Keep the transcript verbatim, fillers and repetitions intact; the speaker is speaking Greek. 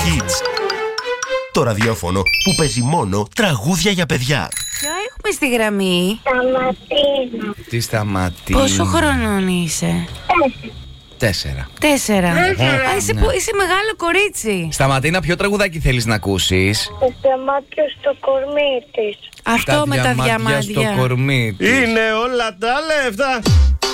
Kids. Το ραδιόφωνο που παίζει μόνο τραγούδια για παιδιά. Ποιο έχουμε στη γραμμή? Σταματίνα. Τι Σταματίνα. Πόσο χρονών είσαι? Τέσσερα. Τέσσερα. Α, είσαι, Ναι. που- είσαι μεγάλο κορίτσι. Σταματίνα, ποιο τραγουδάκι θέλεις να ακούσεις? Το διαμάτιο στο κορμί της. Αυτό με τα διαμάντια διαμάντια. στο κορμί της. Είναι όλα τα λεφτά